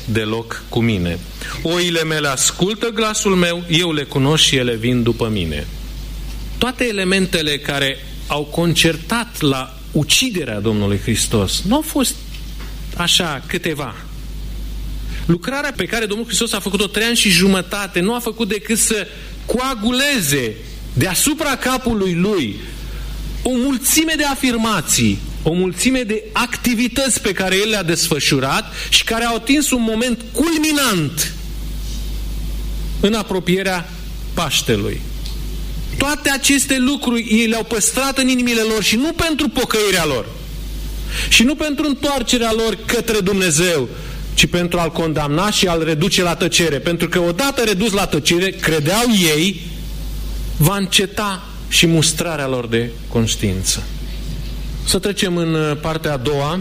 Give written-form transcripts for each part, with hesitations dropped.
deloc cu mine. Oile mele ascultă glasul meu, eu le cunosc și ele vin după mine. Toate elementele care au concertat la uciderea Domnului Hristos nu au fost așa câteva. Lucrarea pe care Domnul Hristos a făcut-o 3 ani și jumătate nu a făcut decât să coaguleze deasupra capului lui o mulțime de afirmații, o mulțime de activități pe care el le-a desfășurat și care au atins un moment culminant în apropierea Paștelui. Toate aceste lucruri ei le-au păstrat în inimile lor și nu pentru pocăirea lor și nu pentru întoarcerea lor către Dumnezeu, ci pentru a-l condamna și a-l reduce la tăcere. Pentru că odată redus la tăcere, credeau ei, va înceta și mustrarea lor de conștiință. Să trecem în partea a doua,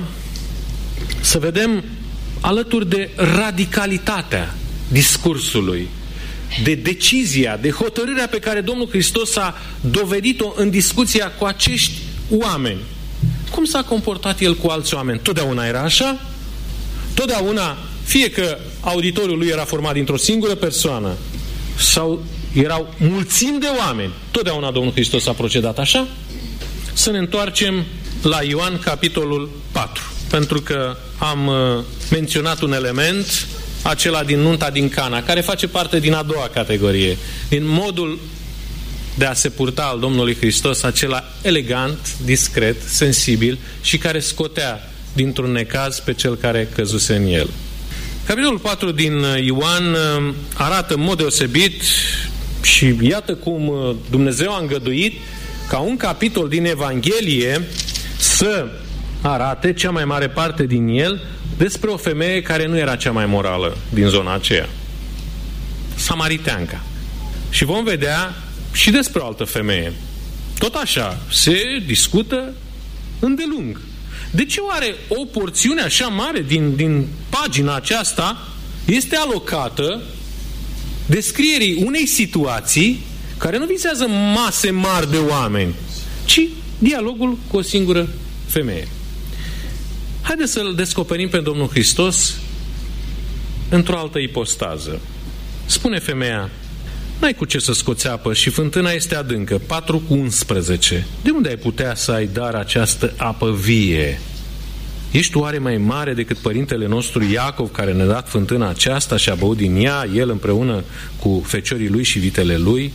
să vedem alături de radicalitatea discursului, de decizia, de hotărârea pe care Domnul Hristos a dovedit-o în discuția cu acești oameni. Cum s-a comportat El cu alți oameni? Totdeauna era așa? Totdeauna, fie că auditoriul lui era format dintr-o singură persoană sau erau mulțimi de oameni, totdeauna Domnul Hristos a procedat așa? Să ne întoarcem la Ioan, capitolul 4, pentru că am menționat un element, acela din nunta din Cana, care face parte din a doua categorie, din modul de a se purta al Domnului Hristos, acela elegant, discret, sensibil și care scotea dintr-un necaz pe cel care căzuse în el. Capitolul 4 din Ioan arată în mod deosebit și iată cum Dumnezeu a îngăduit ca un capitol din Evanghelie să arate cea mai mare parte din el despre o femeie care nu era cea mai morală din zona aceea. Samariteanca. Și vom vedea și despre o altă femeie. Tot așa, se discută îndelung. De ce oare o porțiune așa mare din pagina aceasta este alocată descrierii unei situații care nu vizează mase mari de oameni, ci dialogul cu o singură femeie? Haideți să-L descoperim pe Domnul Hristos într-o altă ipostază. Spune femeia: n-ai cu ce să scoți apă și fântâna este adâncă. 4:11. De unde ai putea să ai dar această apă vie? Ești oare mai mare decât părintele nostru Iacov, care ne-a dat fântâna aceasta și a băut din ea, el împreună cu feciorii lui și vitele lui?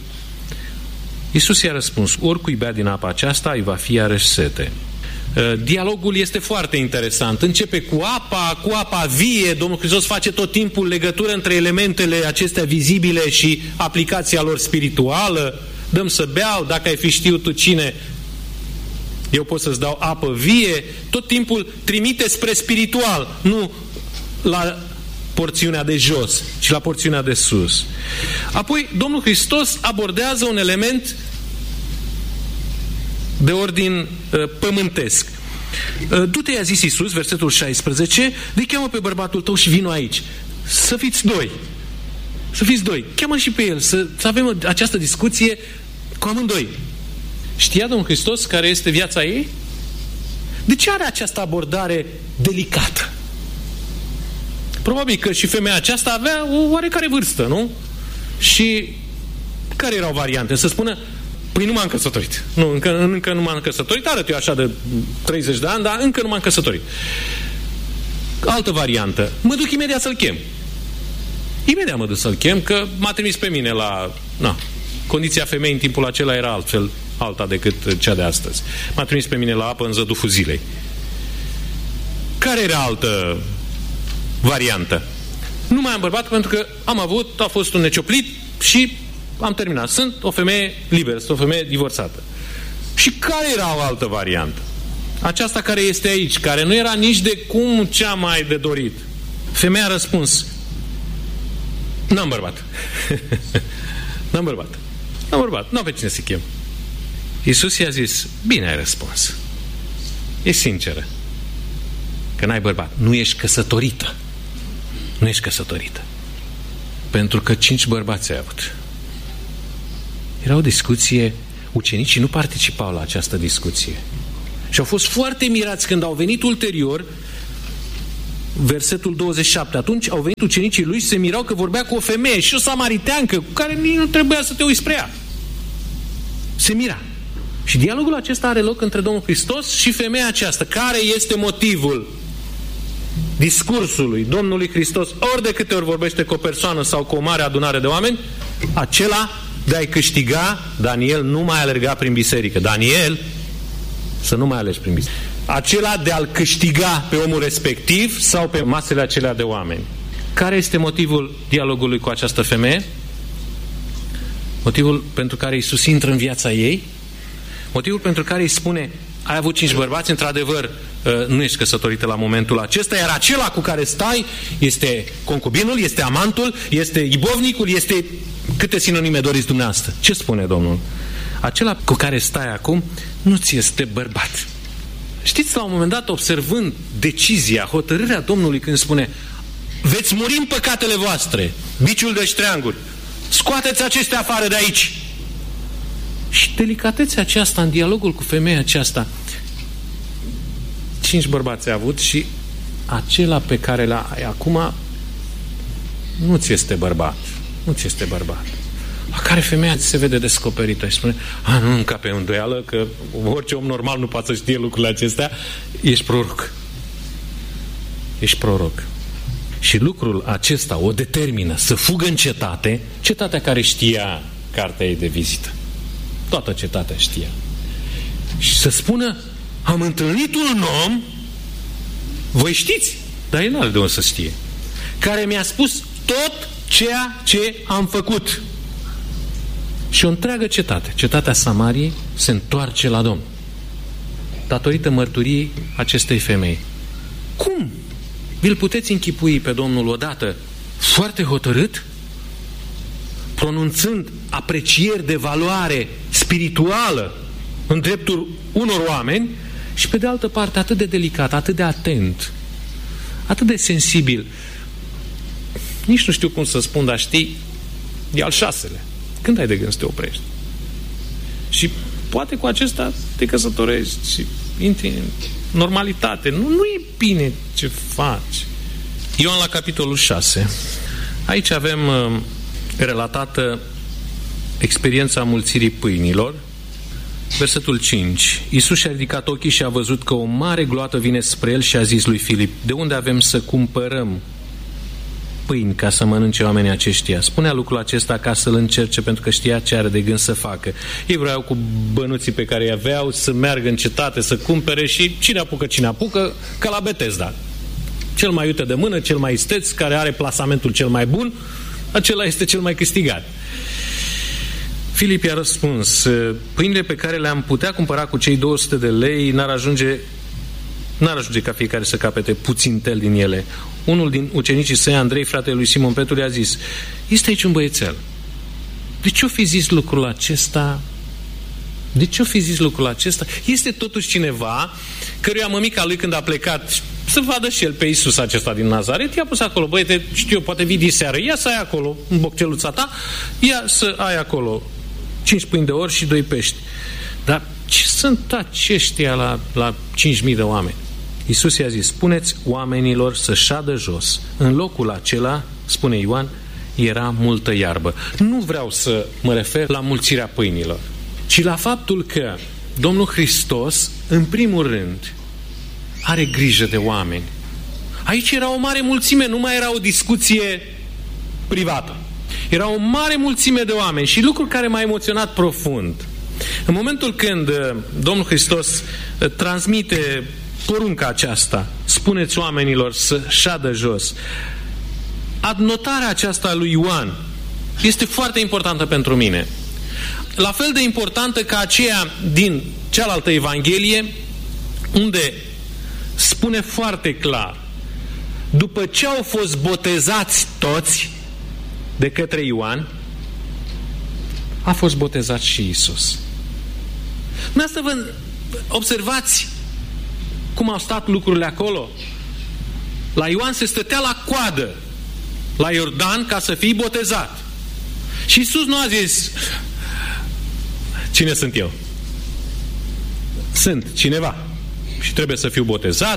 Iisus i-a răspuns: oricui bea din apa aceasta, îi va fi iarăși sete. Dialogul este foarte interesant. Începe cu apa vie. Domnul Hristos face tot timpul legătură între elementele acestea vizibile și aplicația lor spirituală. Dăm să beau, dacă ai fi știut tu cine, eu pot să-ți dau apă vie. Tot timpul trimite spre spiritual, nu la porțiunea de jos, ci la porțiunea de sus. Apoi Domnul Hristos abordează un element de ordin pământesc. Du-te, i-a zis Iisus, versetul 16, de cheamă pe bărbatul tău și vino aici. Să fiți doi. Să fiți doi. Cheamă și pe el, să avem această discuție cu amândoi. Știa Domnul Hristos care este viața ei? De ce are această abordare delicată? Probabil că și femeia aceasta avea o oarecare vârstă, nu? Și care erau variante? Să spună: păi nu m-am căsătorit. Nu, încă nu m-am căsătorit. Arăt eu așa de 30 de ani, dar încă nu m-am căsătorit. Altă variantă: mă duc imediat să-l chem. Imediat mă duc să-l chem, că m-a trimis pe mine la... condiția femeii în timpul acela era alta decât cea de astăzi. M-a trimis pe mine la apă în zăduful zilei. Care era altă variantă? Nu mai am bărbat pentru că a fost un necioplit și am terminat. Sunt o femeie liberă, sunt o femeie divorțată. Și care era o altă variantă? Aceasta care este aici, care nu era nici de cum cea mai de dorit. Femeia a răspuns: n-am bărbat. N-am bărbat. N-am pe cine să chem. Iisus i-a zis: bine ai răspuns. E sinceră. Că n-ai bărbat. Nu ești căsătorită. Nu ești căsătorită. Pentru că 5 bărbați ai avut. Era o discuție, ucenicii nu participau la această discuție. Și au fost foarte mirați când au venit ulterior versetul 27. Atunci au venit ucenicii lui și se mirau că vorbea cu o femeie și o samariteancă cu care nici nu trebuia să te uiți spre ea. Se mira. Și dialogul acesta are loc între Domnul Hristos și femeia aceasta. Care este motivul discursului Domnului Hristos ori de câte ori vorbește cu o persoană sau cu o mare adunare de oameni? Acela de a-i câștiga. Daniel nu mai alerga prin biserică. Daniel, să nu mai alergi prin biserică. Acela de a-l câștiga pe omul respectiv sau pe masele acelea de oameni. Care este motivul dialogului cu această femeie? Motivul pentru care Iisus intră în viața ei? Motivul pentru care îi spune: ai avut 5 bărbați, într-adevăr nu ești căsătorită la momentul acesta, iar acela cu care stai este concubinul, este amantul, este ibovnicul, este... Câte sinonime doriți dumneavoastră? Ce spune Domnul? Acela cu care stai acum nu ți este bărbat. Știți, la un moment dat, observând decizia, hotărârea Domnului când spune: veți muri în păcatele voastre, biciul de ștreanguri, scoateți acestea afară de aici. Și delicatețea aceasta în dialogul cu femeia aceasta. 5 bărbați ai avut și acela pe care l-ai acum nu ți este bărbat. Nu ți este bărbat. La care femeia se vede descoperită și spune: nu încape îndoială că orice om normal nu poate să știe lucrurile acestea. Ești proroc. Ești proroc. Și lucrul acesta o determină să fugă în cetate, cetatea care știa cartea ei de vizită. Toată cetatea știa. Și să spună: am întâlnit un om, voi știți, dar el n-are de unde să știe, care mi-a spus tot ceea ce am făcut. Și o întreagă cetate, cetatea Samariei, se întoarce la Domnul datorită mărturiei acestei femei. Cum vi-l puteți închipui pe Domnul odată foarte hotărât, pronunțând aprecieri de valoare spirituală în dreptul unor oameni, și pe de altă parte atât de delicat, atât de atent, atât de sensibil? Nici nu știu cum să spun, dar știi, e al 6-lea. Când ai de gând să te oprești? Și poate cu acesta te căsătorești și intri în normalitate. Nu e bine ce faci. Ioan la capitolul 6. Aici avem relatată experiența mulțirii pâinilor. Versetul 5. Iisus și-a ridicat ochii și a văzut că o mare gloată vine spre el și a zis lui Filip: de unde avem să cumpărăm pâini ca să mănânce oamenii aceștia? Spunea lucrul acesta ca să-l încerce, pentru că știa ce are de gând să facă. Ei vreau cu bănuții pe care îi aveau să meargă în cetate să cumpere și cine apucă, ca la Betesda. Cel mai iute de mână, cel mai isteț, care are plasamentul cel mai bun, acela este cel mai câștigat. Filip i-a răspuns: pâinile pe care le-am putea cumpăra cu cei 200 de lei n-ar ajunge ca fiecare să capete puțin tel din ele. Unul din ucenicii săi, Andrei, fratele lui Simon Petru, i-a zis: este aici un băiețel. De ce o fi zis lucrul acesta? Este totuși cineva căruia mămica lui, când a plecat să vadă și el pe Iisus acesta din Nazaret, i-a pus acolo: băiete, știu eu, poate vii diseară, ia să ai acolo în bocceluța ta, ia să ai acolo 5 pâini de ori și 2 pești. Dar ce sunt aceștia la 5.000 de oameni? Iisus i-a zis: spuneți oamenilor să șadă jos. În locul acela, spune Ioan, era multă iarbă. Nu vreau să mă refer la mulțirea pâinilor, ci la faptul că Domnul Hristos, în primul rând, are grijă de oameni. Aici era o mare mulțime, nu mai era o discuție privată. Era o mare mulțime de oameni și lucru care m-a emoționat profund. În momentul când Domnul Hristos transmite porunca aceasta: spuneți oamenilor să șadă jos, adnotarea aceasta a lui Ioan este foarte importantă pentru mine. La fel de importantă ca aceea din cealaltă Evanghelie, unde spune foarte clar: după ce au fost botezați toți de către Ioan, a fost botezat și Iisus. Dumneavoastră vă observați cum au stat lucrurile acolo? La Ioan se stătea la coadă la Iordan ca să fii botezat. Și Iisus nu a zis: cine sunt eu? Sunt cineva și trebuie să fiu botezat,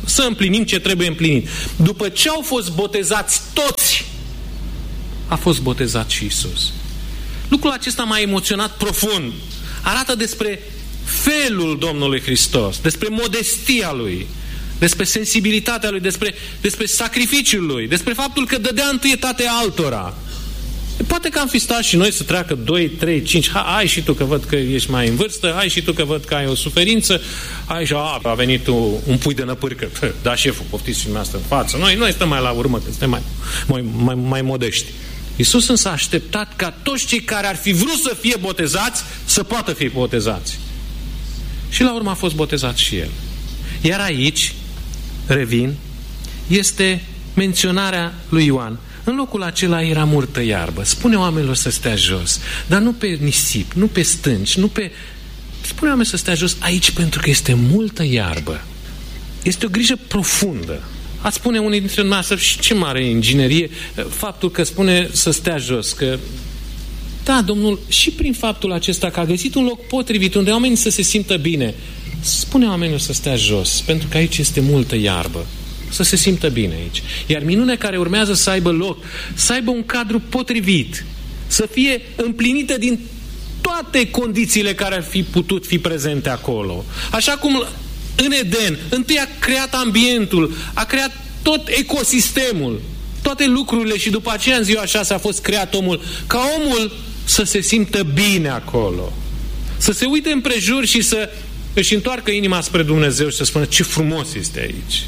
să împlinim ce trebuie împlinit. După ce au fost botezați toți, a fost botezat și Iisus. Lucrul acesta m-a emoționat profund. Arată despre felul Domnului Hristos, despre modestia Lui, despre sensibilitatea Lui, despre sacrificiul Lui, despre faptul că dădea întâietate altora. Poate că am fi stat și noi să treacă 2, 3, 5, hai și tu că văd că ești mai în vârstă, hai și tu că văd că ai o suferință, hai și a venit un pui de năpârcă. Da, șeful, poftiți și dumneavoastră în față. Noi stăm mai la urmă, că suntem mai modești. Iisus însă a așteptat ca toți cei care ar fi vrut să fie botezați, să poată fi botezați. Și la urmă a fost botezat și El. Iar aici, revin, este menționarea lui Ioan. În locul acela era multă iarbă. Spune oamenilor să stea jos, dar nu pe nisip, nu pe stânci, spune oamenilor să stea jos aici pentru că este multă iarbă. Este o grijă profundă. Ați spune unii dintre noastre, și ce mare inginerie, faptul că spune să stea jos, că da, Domnul, și prin faptul acesta că a găsit un loc potrivit unde oamenii să se simtă bine, spune oamenilor să stea jos, pentru că aici este multă iarbă. Să se simtă bine aici. Iar minunea care urmează să aibă loc, să aibă un cadru potrivit, să fie împlinită din toate condițiile care ar fi putut fi prezente acolo. Așa cum în Eden, întâi a creat ambientul, a creat tot ecosistemul, toate lucrurile și după aceea în ziua 6 a fost creat omul, ca omul să se simtă bine acolo. Să se uite împrejur și să își întoarcă inima spre Dumnezeu și să spună ce frumos este aici.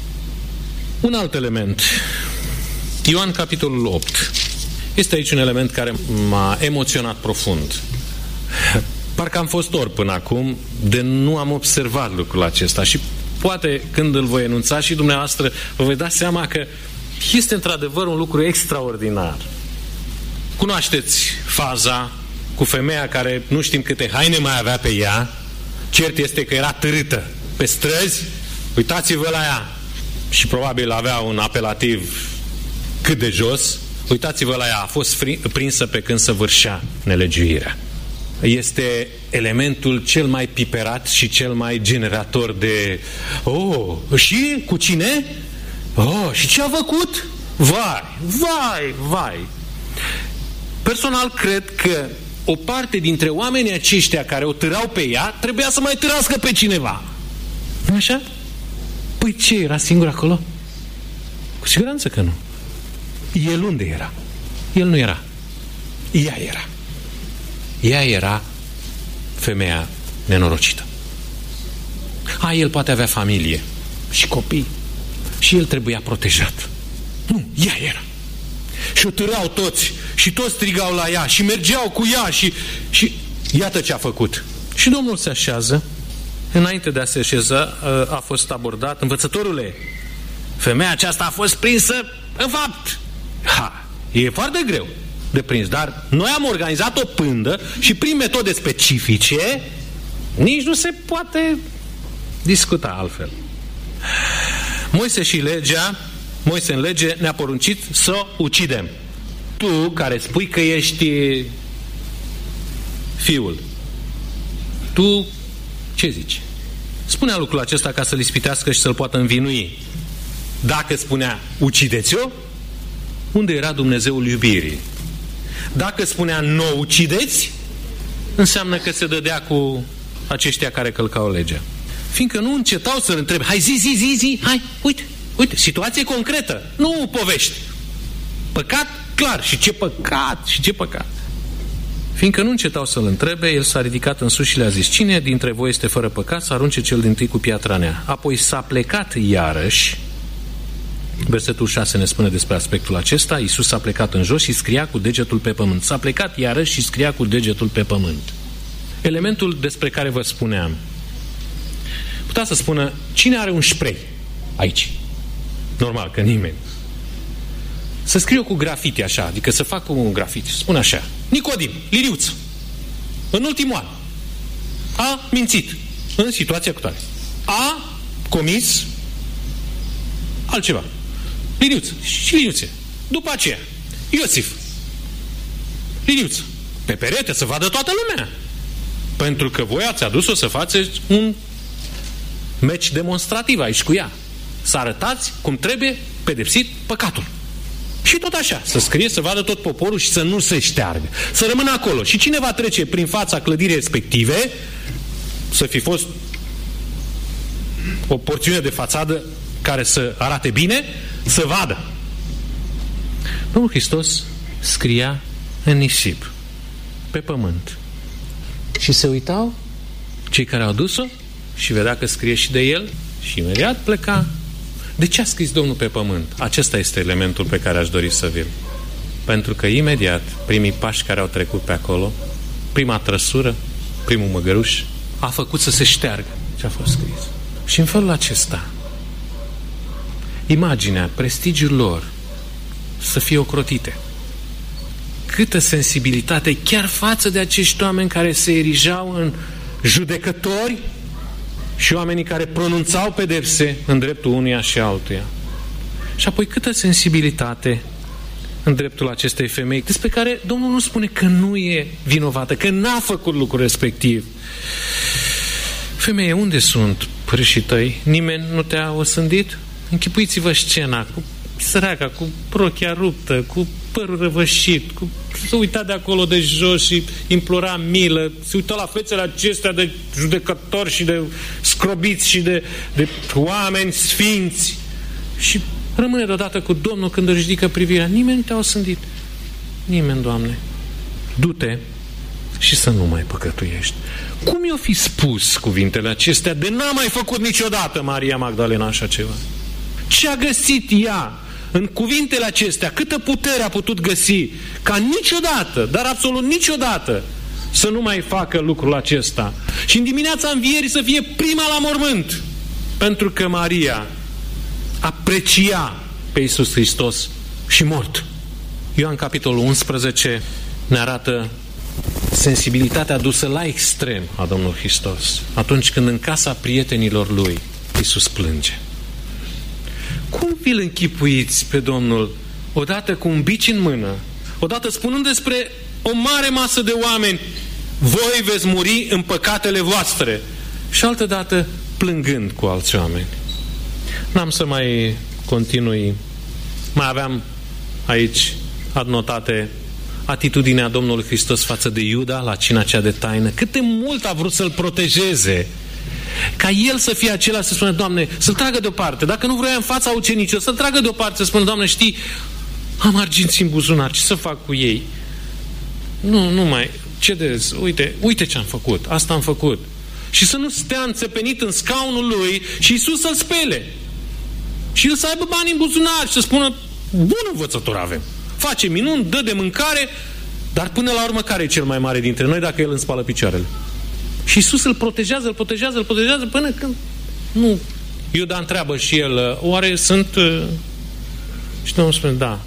Un alt element. Ioan, capitolul 8. Este aici un element care m-a emoționat profund. Parcă am fost orb până acum, de nu am observat lucrul acesta și poate când îl voi enunța și dumneavoastră vă voi da seama că este într-adevăr un lucru extraordinar. Cunoașteți faza cu femeia care nu știm câte haine mai avea pe ea, cert este că era târâtă pe străzi, uitați-vă la ea. Și probabil avea un apelativ cât de jos. Uitați-vă la ea, a fost prinsă pe când săvârșea nelegiuirea. Este elementul cel mai piperat și cel mai generator de și cu cine? Și ce a făcut? Vai! Personal cred că o parte dintre oamenii aceștia care o târau pe ea trebuia să mai târască pe cineva. Nu așa? Păi ce, era singur acolo? Cu siguranță că nu. El unde era? El nu era. Ea era. Ea era femeia nenorocită. El poate avea familie și copii și el trebuia protejat. Nu, ea era. Și o târau toți și toți strigau la ea și mergeau cu ea și iată ce a făcut. Și Domnul se așează. Înainte de a se așeza, a fost abordat: învățătorule, femeia aceasta a fost prinsă în fapt. E foarte greu de prins, dar noi am organizat o pândă și prin metode specifice nici nu se poate discuta altfel. Moise în lege ne-a poruncit să o ucidem. Tu care spui că ești fiul, tu ce zici? Spunea lucrul acesta ca să-l ispitească și să-l poată învinui. Dacă spunea ucideți-o, unde era Dumnezeul iubirii? Dacă spunea nu ucideți, înseamnă că se dădea cu aceștia care călcau legea. Fiindcă nu încetau să-l întrebe: hai zi, hai, uite, situație concretă, nu povești. Păcat, clar, și ce păcat. Fiindcă nu încetau să-l întrebe, el s-a ridicat în sus și le-a zis: cine dintre voi este fără păcat să arunce cel dintâi cu piatra în ea? Apoi s-a plecat iarăși. Versetul 6 ne spune despre aspectul acesta. Iisus s-a plecat în jos și scria cu degetul pe pământ. S-a plecat iarăși și scria cu degetul pe pământ. Elementul despre care vă spuneam. Putea să spună: cine are un spray aici? Normal că nimeni. Să scriu cu grafiti așa, adică să fac un grafiti. Spune așa: Nicodim, Liriuț, în ultimul an a mințit în situația cu tare. A comis altceva. Liriuț și Liriuțe. După aceea, Iosif, Liriuț, pe perete să vadă toată lumea. Pentru că voi ați adus-o să faceți un meci demonstrativ aici cu ea. să arătați cum trebuie pedepsit păcatul. Și tot așa, să scrie, să vadă tot poporul și să nu se șteargă. Să rămână acolo. Și cine va trece prin fața clădirii respective, să fi fost o porțiune de fațadă care să arate bine, să vadă. Domnul Hristos scria în nisip, pe pământ. Și se uitau cei care au dus-o și vedea că scrie și de el și imediat pleca. De ce a scris Domnul pe pământ? Acesta este elementul pe care aș dori să vi-l. Pentru că imediat primii pași care au trecut pe acolo, prima trăsură, primul măgăruș, a făcut să se șteargă ce a fost scris. Și în felul acesta, imaginea, prestigiul lor să fie ocrotite. Câtă sensibilitate chiar față de acești oameni care se erijau în judecători și oamenii care pronunțau pedepse în dreptul unuia și altuia. Și apoi câtă sensibilitate în dreptul acestei femei, despre care Domnul nu spune că nu e vinovată, că n-a făcut lucrul respectiv. Femeie, unde sunt părâșii tăi? Nimeni nu te-a osândit? Închipuiți-vă scena cu săraca, cu rochia ruptă, cu părul răvășit, se uita de acolo de jos și implora milă, se uita la fețele acestea de judecători și de scrobiți și de oameni sfinți și rămâne deodată cu Domnul când își ridică privirea. Nimeni nu te-a osândit. Nimeni, Doamne. Du-te și să nu mai păcătuiești. Cum i-o fi spus cuvintele acestea de n-a mai făcut niciodată Maria Magdalena așa ceva? Ce a găsit ea în cuvintele acestea? Câtă putere a putut găsi ca niciodată, dar absolut niciodată, să nu mai facă lucrul acesta? Și în dimineața învierii să fie prima la mormânt, pentru că Maria aprecia pe Iisus Hristos și mort. Ioan capitolul 11 ne arată sensibilitatea dusă la extrem a Domnului Hristos atunci când în casa prietenilor lui Iisus plânge. Cum vi-l închipuiți pe Domnul odată cu un bici în mână, odată spunând despre o mare masă de oameni, voi veți muri în păcatele voastre, și altădată plângând cu alți oameni? N-am să mai continui. Mai aveam aici adnotate atitudinea Domnului Hristos față de Iuda la cina cea de taină. Cât de mult a vrut să-l protejeze, ca el să fie acela să spună, Doamne, să-l tragă deoparte. Dacă nu vroia în fața ucenicilor, să-l tragă deoparte, să spună, Doamne, știi, am arginți în buzunar, ce să fac cu ei? Nu mai, cedez, uite ce am făcut, asta am făcut. Și să nu stea înțepenit în scaunul lui și Iisus să-l spele. Și el să aibă bani în buzunar și să spună, bun învățător avem, face minuni, dă de mâncare, dar până la urmă care e cel mai mare dintre noi dacă el îmi spală picioarele? Și Iisus îl protejează până când nu. Iuda întreabă și el, oare sunt... Și Domnul spune, da,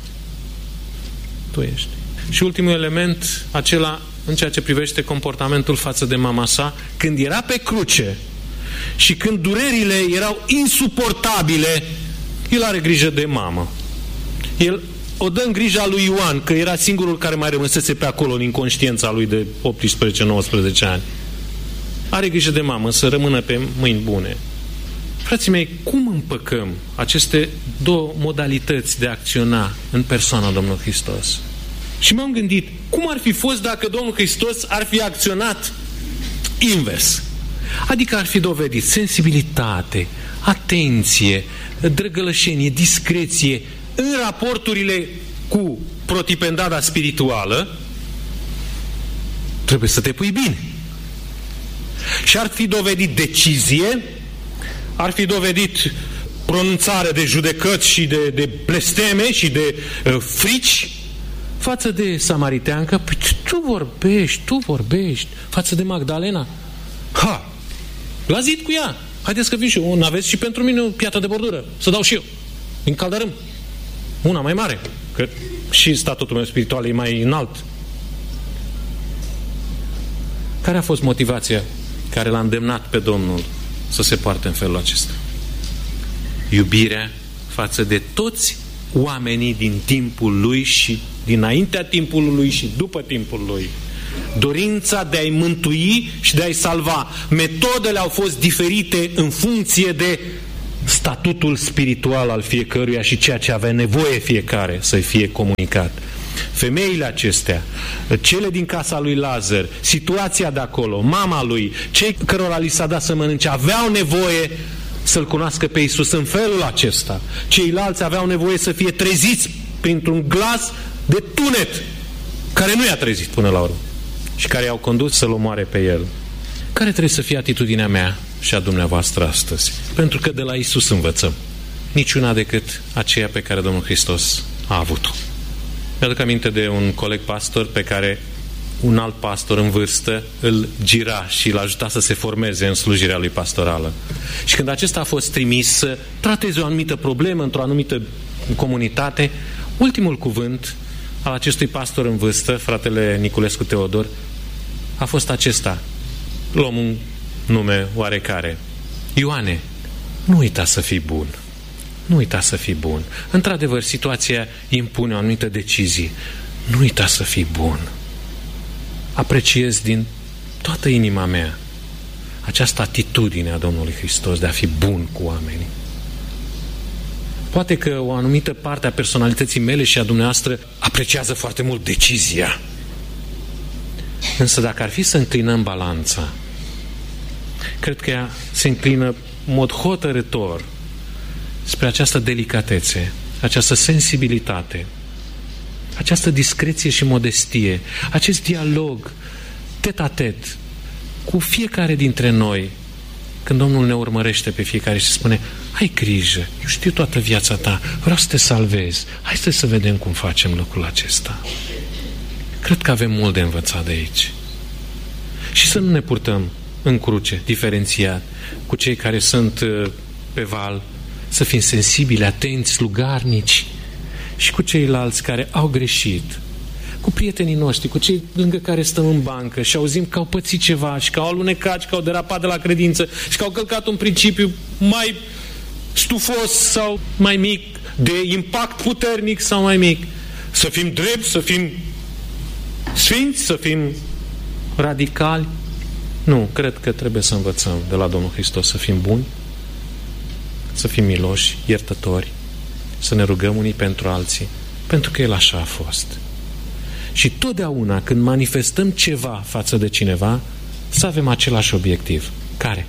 tu ești. Și ultimul element, acela în ceea ce privește comportamentul față de mama sa, când era pe cruce și când durerile erau insuportabile, el are grijă de mamă. El o dă în grija lui Ioan, că era singurul care mai rămăsese pe acolo în inconștiența lui de 18-19 ani. Are grijă de mamă, să rămână pe mâini bune. Frații mei, cum împăcăm aceste două modalități de a acționa în persoana Domnului Hristos? Și m-am gândit, cum ar fi fost dacă Domnul Hristos ar fi acționat invers? Adică ar fi dovedit sensibilitate, atenție, drăgălășenie, discreție în raporturile cu protipendada spirituală. Trebuie să te pui bine. Și ar fi dovedit decizie, ar fi dovedit pronunțare de judecăți și de blesteme și de frici față de samariteancă. Păi tu vorbești față de Magdalena. La zid cu ea. Haideți că vin și eu. N-aveți și pentru mine o piatră de bordură, să dau și eu din caldărâm, una mai mare, că și statutul meu spiritual e mai înalt. Care a fost motivația care l-a îndemnat pe Domnul să se poarte în felul acesta? Iubirea față de toți oamenii din timpul lui și dinaintea timpului lui și după timpul lui. Dorința de a-i mântui și de a-i salva. Metodele au fost diferite în funcție de statutul spiritual al fiecăruia și ceea ce avea nevoie fiecare să fie comunicat. Femeile acestea, cele din casa lui Lazar, situația de acolo, mama lui, cei cărora li s-a dat să mănânce, aveau nevoie să-L cunoască pe Iisus în felul acesta. Ceilalți aveau nevoie să fie treziți printr-un glas de tunet care nu i-a trezit până la urmă și care i-au condus să-L omoare pe El. Care trebuie să fie atitudinea mea și a dumneavoastră astăzi? Pentru că de la Iisus învățăm. Niciuna decât aceea pe care Domnul Hristos a avut-o. Mi-aduc aminte de un coleg pastor pe care un alt pastor în vârstă îl gira și îl ajuta să se formeze în slujirea lui pastorală. Și când acesta a fost trimis să trateze o anumită problemă într-o anumită comunitate, ultimul cuvânt al acestui pastor în vârstă, fratele Niculescu Teodor, a fost acesta. Luăm un nume oarecare. Ioane, nu uita să fii bun. Nu uita să fii bun. Într-adevăr, situația impune o anumită decizie. Nu uita să fii bun. Apreciez din toată inima mea această atitudine a Domnului Hristos de a fi bun cu oamenii. Poate că o anumită parte a personalității mele și a dumneavoastră apreciază foarte mult decizia. Însă dacă ar fi să înclinăm balanța, cred că ea se înclină în mod hotărâtor spre această delicatețe, această sensibilitate, această discreție și modestie, acest dialog tet-a-tet cu fiecare dintre noi, când Domnul ne urmărește pe fiecare și spune: ai grijă, eu știu toată viața ta, vreau să te salvez, hai să vedem cum facem lucrul acesta. Cred că avem mult de învățat de aici. Și să nu ne purtăm în cruce, diferențiat, cu cei care sunt pe val, să fim sensibili, atenți, slugarnici, și cu ceilalți care au greșit, cu prietenii noștri, cu cei lângă care stăm în bancă și auzim că au pățit ceva și că au alunecat și că au derapat de la credință și că au călcat un principiu mai stufos sau mai mic, de impact puternic sau mai mic. Să fim drepți, să fim sfinți, să fim radicali. Nu, cred că trebuie să învățăm de la Domnul Hristos să fim buni, să fim miloși, iertători, să ne rugăm unii pentru alții, pentru că El așa a fost. Și totdeauna când manifestăm ceva față de cineva, să avem același obiectiv. Care?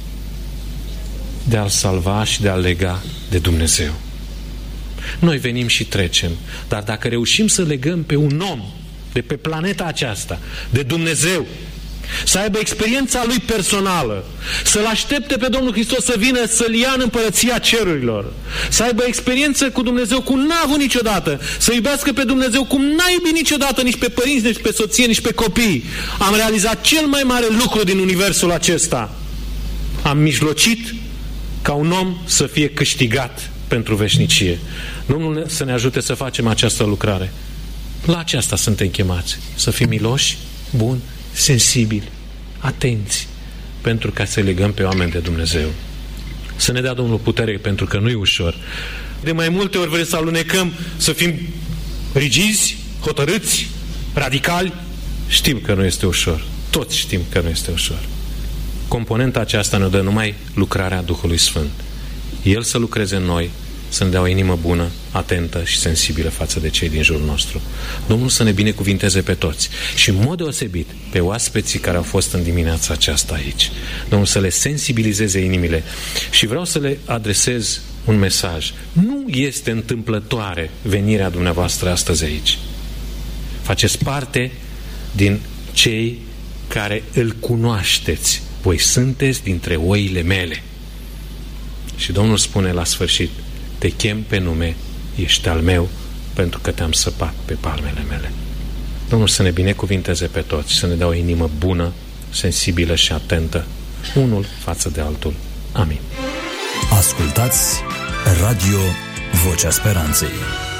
De a-l salva și de a-l lega de Dumnezeu. Noi venim și trecem, dar dacă reușim să legăm pe un om de pe planeta aceasta de Dumnezeu, să aibă experiența lui personală, să-L aștepte pe Domnul Hristos să vină să-L ia în împărăția cerurilor, să aibă experiență cu Dumnezeu cum n-a avut niciodată, să iubească pe Dumnezeu cum n-a iubit niciodată nici pe părinți, nici pe soție, nici pe copii. Am realizat cel mai mare lucru din universul acesta. Am mijlocit ca un om să fie câștigat pentru veșnicie. Domnul să ne ajute să facem această lucrare. La aceasta suntem chemați. Să fim miloși, buni, sensibili, atenți, pentru ca să legăm pe oameni de Dumnezeu. Să ne dea Domnul putere, pentru că nu e ușor. De mai multe ori vrem să alunecăm, să fim rigizi, hotărâți, radicali. Știm că nu este ușor. Toți știm că nu este ușor. Componenta aceasta ne dă numai lucrarea Duhului Sfânt. El să lucreze în noi, să ne dea o inimă bună, atentă și sensibilă față de cei din jurul nostru. Domnul să ne binecuvinteze pe toți și în mod deosebit pe oaspeții care au fost în dimineața aceasta aici. Domnul să le sensibilizeze inimile și vreau să le adresez un mesaj. Nu este întâmplătoare venirea dumneavoastră astăzi aici. Faceți parte din cei care îl cunoașteți. Voi sunteți dintre oile mele. Și Domnul spune la sfârșit: te chem pe nume, ești al meu, pentru că te-am săpat pe palmele mele. Domnul să ne binecuvinteze pe toți, să ne dea o inimă bună, sensibilă și atentă, unul față de altul. Amin. Ascultați Radio Vocea Speranței.